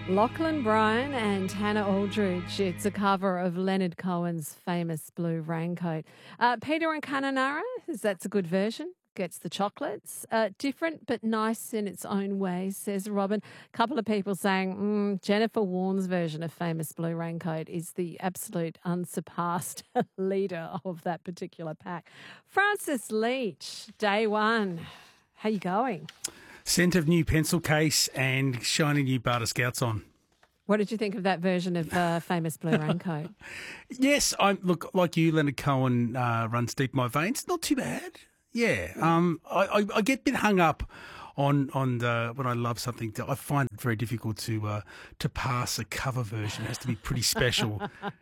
Lachlan Bryan and Hannah Aldridge. It's a cover of Leonard Cohen's famous Blue Raincoat. Peter and Kununurra, that's a good version. Gets the chocolates. Different but nice in its own way, says Robin. A couple of people saying Jennifer Warren's version of famous Blue Raincoat is the absolute unsurpassed leader of that particular pack. Francis Leach, day one. How you going? Scent of new pencil case and shiny new Barter Scouts on. What did you think of that version of famous Blue Raincoat? Yes, look, like you, Leonard Cohen runs deep in my veins. Not too bad. Yeah, I get a bit hung up on when I love something. I find it very difficult to pass a cover version. It has to be pretty special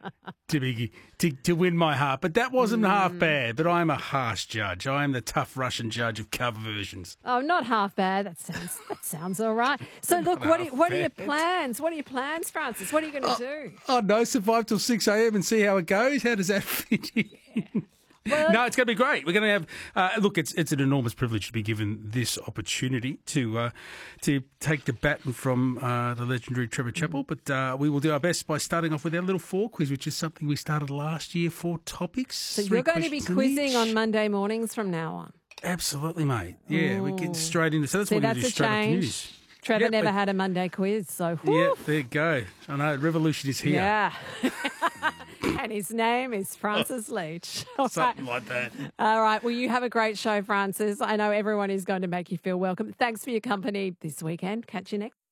to win my heart. But that wasn't half bad. But I'm a harsh judge. I am the tough Russian judge of cover versions. Oh, not half bad. That sounds all right. So look, what are your plans? What are your plans, Francis? What are you going to do? Oh no, survive till 6 a.m. and see how it goes. How does that fit in? Well, no, it's going to be great. We're going to have look. It's an enormous privilege to be given this opportunity to take the baton from the legendary Trevor Chappell. But we will do our best by starting off with our little 4 quiz, which is something we started last year. 4 topics. So you're going to be quizzing on Monday mornings from now on. Absolutely, mate. Yeah, we get straight into. So that's what we're going to do straight after news. Trevor never had a Monday quiz, so whew. Yeah, there you go. I know, revolution is here. Yeah. And his name is Francis Leach. Something like that. All right. Well, you have a great show, Francis. I know everyone is going to make you feel welcome. Thanks for your company this weekend. Catch you next.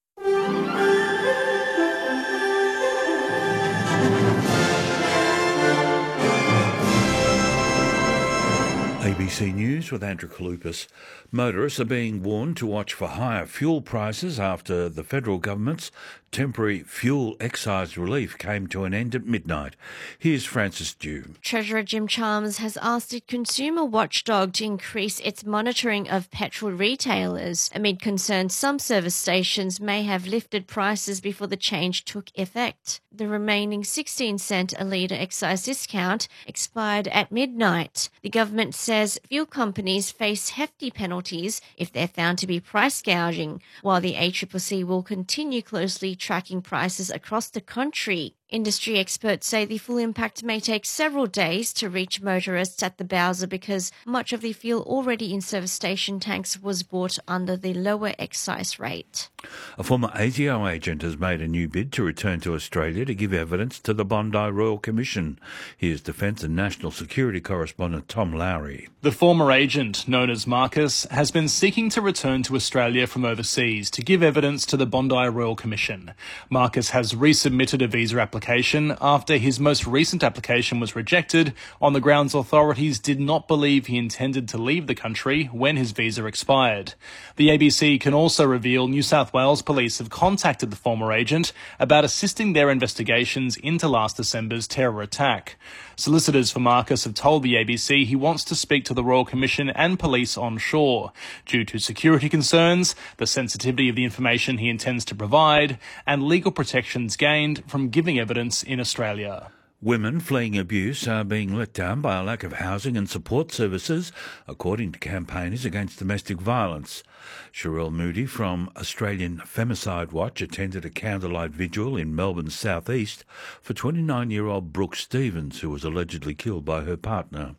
ABC News with Andrew Kalupas. Motorists are being warned to watch for higher fuel prices after the federal government's temporary fuel excise relief came to an end at midnight. Here's Francis Dew. Treasurer Jim Chalmers has asked a consumer watchdog to increase its monitoring of petrol retailers amid concerns some service stations may have lifted prices before the change took effect. The remaining 16-cent a litre excise discount expired at midnight. The government says fuel companies face hefty penalties if they're found to be price gouging, while the ACCC will continue closely tracking prices across the country. Industry experts say the full impact may take several days to reach motorists at the Bowser because much of the fuel already in service station tanks was bought under the lower excise rate. A former ASIO agent has made a new bid to return to Australia to give evidence to the Bondi Royal Commission. Here's Defence and National Security correspondent Tom Lowry. The former agent, known as Marcus, has been seeking to return to Australia from overseas to give evidence to the Bondi Royal Commission. Marcus has resubmitted a visa application after his most recent application was rejected on the grounds authorities did not believe he intended to leave the country when his visa expired. The ABC can also reveal New South Wales Police have contacted the former agent about assisting their investigations into last December's terror attack. Solicitors for Marcus have told the ABC he wants to speak to the Royal Commission and police on shore due to security concerns, the sensitivity of the information he intends to provide, and legal protections gained from giving evidence in Australia. Women fleeing abuse are being let down by a lack of housing and support services, according to campaigners against domestic violence. Sherelle Moody from Australian Femicide Watch attended a candlelight vigil in Melbourne's southeast for 29-year-old Brooke Stevens, who was allegedly killed by her partner.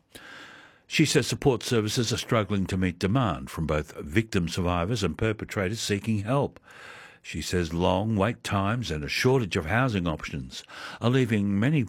She says support services are struggling to meet demand from both victim survivors and perpetrators seeking help. She says long wait times and a shortage of housing options are leaving many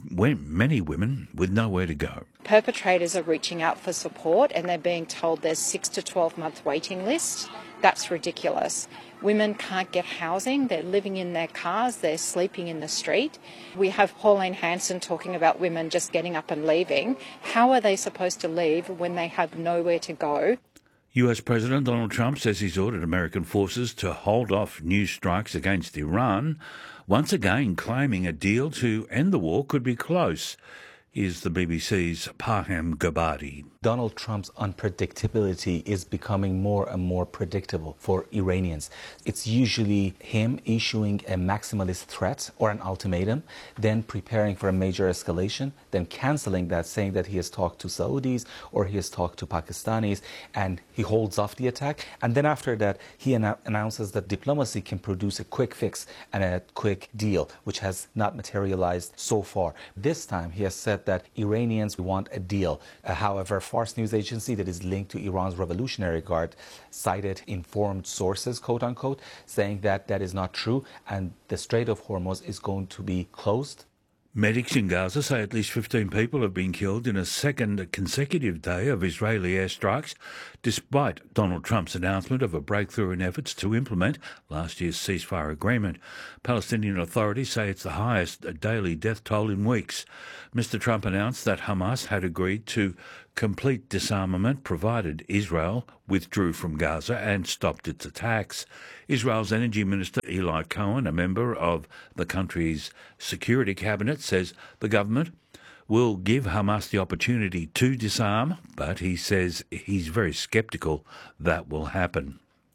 women with nowhere to go. Perpetrators are reaching out for support and they're being told there's 6 to 12 month waiting list. That's ridiculous. Women can't get housing. They're living in their cars. They're sleeping in the street. We have Pauline Hanson talking about women just getting up and leaving. How are they supposed to leave when they have nowhere to go? US President Donald Trump says he's ordered American forces to hold off new strikes against Iran, once again claiming a deal to end the war could be close. Here's the BBC's Parham Gabadi. Donald Trump's unpredictability is becoming more and more predictable for Iranians. It's usually him issuing a maximalist threat or an ultimatum, then preparing for a major escalation, then canceling that, saying that he has talked to Saudis or he has talked to Pakistanis, and he holds off the attack. And then after that, he announces that diplomacy can produce a quick fix and a quick deal, which has not materialized so far. This time, he has said that Iranians want a deal. However, Fars news agency that is linked to Iran's Revolutionary Guard cited informed sources, quote unquote, saying that that is not true and the Strait of Hormuz is going to be closed. Medics in Gaza say at least 15 people have been killed in a second consecutive day of Israeli airstrikes, despite Donald Trump's announcement of a breakthrough in efforts to implement last year's ceasefire agreement. Palestinian authorities say it's the highest daily death toll in weeks. Mr. Trump announced that Hamas had agreed to complete disarmament provided Israel withdrew from Gaza and stopped its attacks. Israel's Energy Minister Eli Cohen, a member of the country's security cabinet, says the government will give Hamas the opportunity to disarm, but he says he's very sceptical that will happen.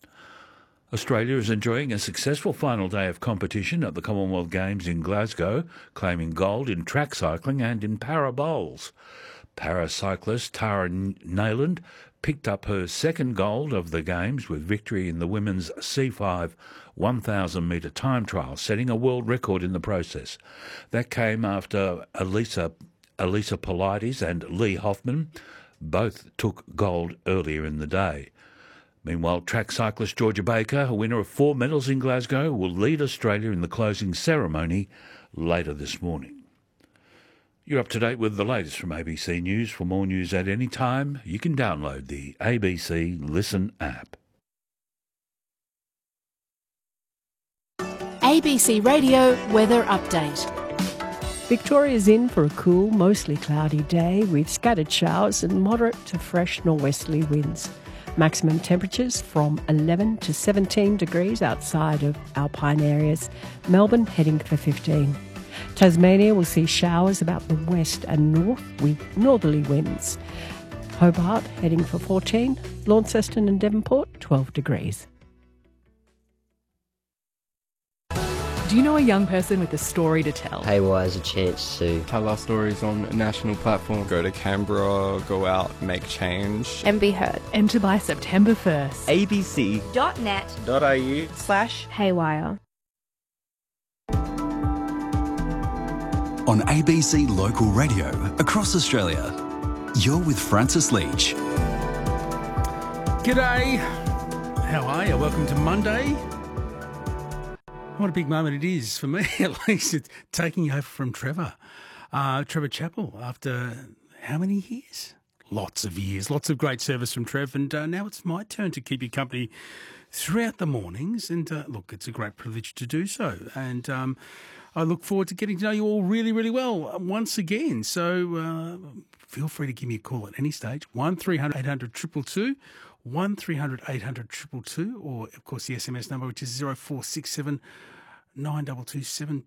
Australia is enjoying a successful final day of competition at the Commonwealth Games in Glasgow, claiming gold in track cycling and in para bowls. Paracyclist Tara Nayland picked up her second gold of the Games with victory in the women's C5 1,000-metre time trial, setting a world record in the process. That came after Elisa Pilates and Lee Hoffman both took gold earlier in the day. Meanwhile, track cyclist Georgia Baker, a winner of 4 medals in Glasgow, will lead Australia in the closing ceremony later this morning. You're up to date with the latest from ABC News. For more news at any time, you can download the ABC Listen app. ABC Radio Weather Update. Victoria's in for a cool, mostly cloudy day with scattered showers and moderate to fresh norwesterly winds. Maximum temperatures from 11 to 17 degrees outside of alpine areas. Melbourne heading for 15. Tasmania will see showers about the west and north with northerly winds. Hobart heading for 14. Launceston and Devonport 12 degrees. Do you know a young person with a story to tell? Haywire has a chance to tell our stories on a national platform. Go to Canberra, go out, make change. And be heard. Enter by September 1st. abc.net.au/haywire. On ABC Local Radio across Australia, you're with Francis Leach. G'day. How are you? Welcome to Monday. What a big moment it is for me, at least. It's taking over from Trevor Chappell, after how many years? Lots of years, lots of great service from Trev, and now it's my turn to keep you company throughout the mornings. And look, it's a great privilege to do so. And I look forward to getting to know you all really, really well once again. So feel free to give me a call at any stage, 1300 800 222, 1300 800 222, or of course the SMS number, which is 0467 922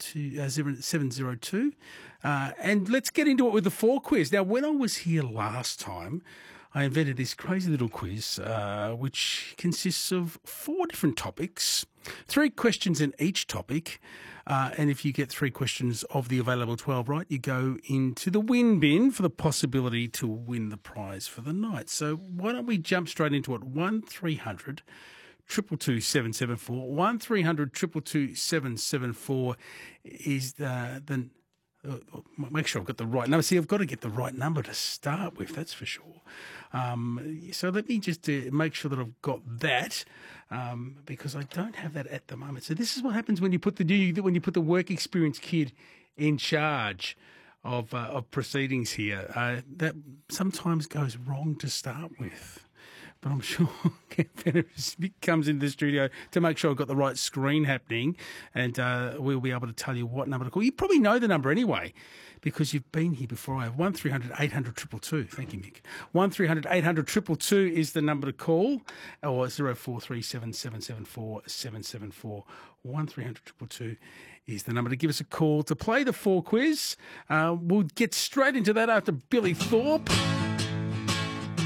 702. And let's get into it with the 4 quiz. Now, when I was here last time, I invented this crazy little quiz, which consists of 4 different topics, 3 questions in each topic. And if you get 3 questions of the available 12 right, you go into the win bin for the possibility to win the prize for the night. So why don't we jump straight into it? 1300 222 774. 1300 222 774 is the make sure I've got the right number. See, I've got to get the right number to start with, that's for sure. So let me just make sure that I've got that, because I don't have that at the moment. So this is what happens when you put the work experience kid in charge of proceedings here. That sometimes goes wrong to start with. But I'm sure Ken Fenner comes into the studio to make sure I've got the right screen happening, and we'll be able to tell you what number to call. You probably know the number anyway, because you've been here before. I have 1300 800 222. Thank you, Mick. 1300 800 222 is the number to call, or 0437 774 774. 1300 222 is the number to give us a call to play the 4 quiz. We'll get straight into that after Billy Thorpe.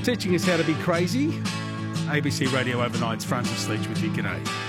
teaching us how to be crazy. ABC Radio Overnight's Francis Leach with you. G'day.